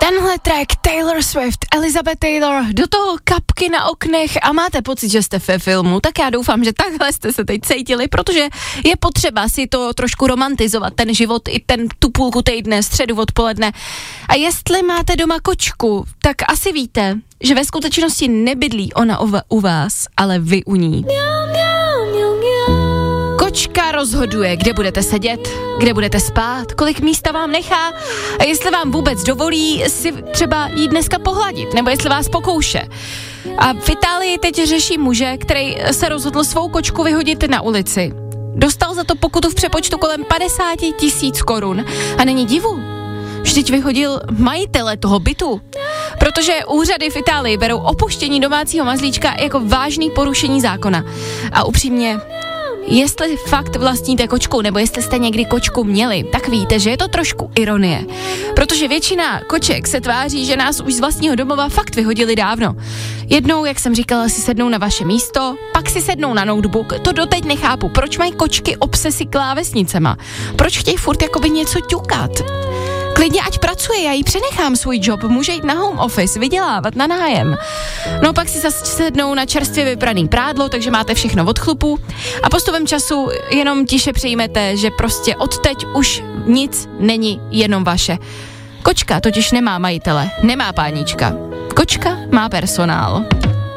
Tenhle track Taylor Swift, Elizabeth Taylor, do toho kapky na oknech a máte pocit, že jste ve filmu, tak já doufám, že takhle jste se teď cítili, protože je potřeba si to trošku romantizovat, ten život i tu půlku týdne, středu odpoledne. A jestli máte doma kočku, tak asi víte, že ve skutečnosti nebydlí ona u vás, ale vy u ní. Kočka rozhoduje, kde budete sedět, kde budete spát, kolik místa vám nechá a jestli vám vůbec dovolí si třeba jít dneska pohladit, nebo jestli vás pokouše. A v Itálii teď řeší muže, který se rozhodl svou kočku vyhodit na ulici. Dostal za to pokutu v přepočtu kolem 50 000 korun a není divu. Vždyť vyhodil majitele toho bytu. Protože úřady v Itálii berou opuštění domácího mazlíčka jako vážný porušení zákona. A upřímně, jestli fakt vlastníte kočku, nebo jestli jste někdy kočku měli, tak víte, že je to trošku ironie. Protože většina koček se tváří, že nás už z vlastního domova fakt vyhodili dávno. Jednou, jak jsem říkala, si sednou na vaše místo, pak si sednou na notebook. To doteď nechápu, proč mají kočky obsesy klávesnicema. Proč chtějí furt jakoby něco ťukat. Klidně ať pracuje, já jí přenechám svůj job, může jít na home office, vydělávat na nájem. No pak si zase sednou na čerstvě vypraný prádlo, takže máte všechno od chlupu a postupem času jenom tiše přijmete, že prostě odteď už nic není jenom vaše. Kočka totiž nemá majitele, nemá pánička. Kočka má personál.